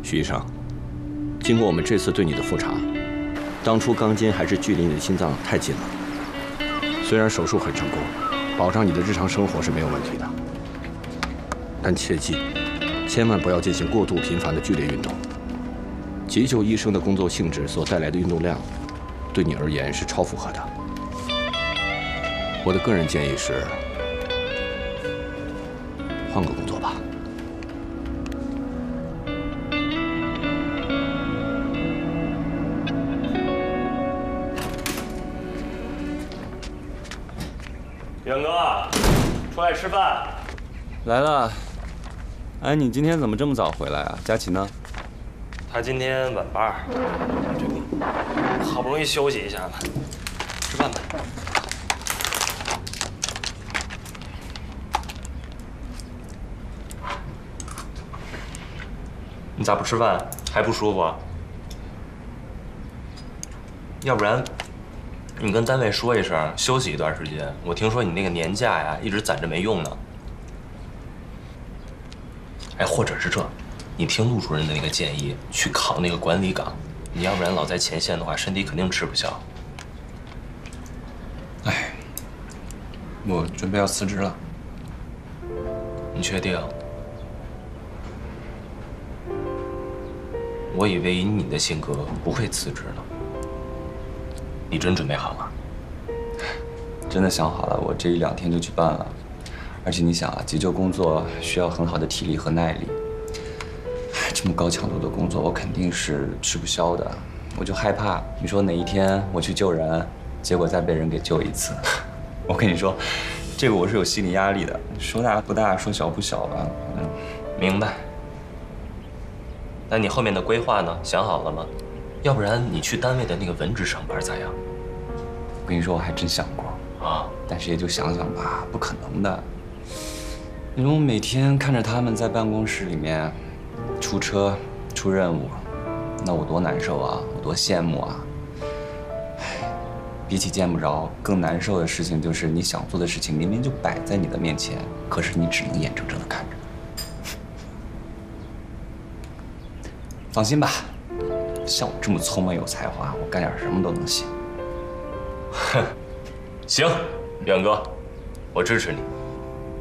许医生，经过我们这次对你的复查，当初钢筋还是距离你的心脏太近了。虽然手术很成功，保障你的日常生活是没有问题的，但切记，千万不要进行过度频繁的剧烈运动。急救医生的工作性质所带来的运动量，对你而言是超负荷的。我的个人建议是，换个工作吧。 远哥，出来吃饭。 来了。哎，你今天怎么这么早回来啊？佳琪呢？ 他今天晚班，这不好不容易休息一下子，吃饭吧。你咋不吃饭？还不舒服啊？要不然，你跟单位说一声，休息一段时间。我听说你那个年假呀，一直攒着没用呢。哎，或者是这，你听陆主任的那个建议，去考那个管理岗。你要不然老在前线的话，身体肯定吃不消。 哎，我准备要辞职了。 你确定？我以为以你的性格不会辞职呢。你真准备好了？ 真的想好了，我这1、2天就去办了。而且你想啊，急救工作需要很好的体力和耐力。哎，这么高强度的工作，我肯定是吃不消的。我就害怕，你说哪一天我去救人，结果再被人给救一次。我跟你说，这个我是有心理压力的。说大不大，说小不小吧。 明白。那你后面的规划呢？想好了吗？要不然你去单位的那个文职上班咋样？ 我跟你说，我还真想过啊，但是也就想想吧，不可能的。你说我每天看着他们在办公室里面出车、出任务，那我多难受啊，我多羡慕啊！唉，比起见不着，更难受的事情就是你想做的事情明明就摆在你的面前，可是你只能眼睁睁地看着。放心吧，像我这么聪明有才华，我干点什么都能行。 哼，行，远哥，我支持你。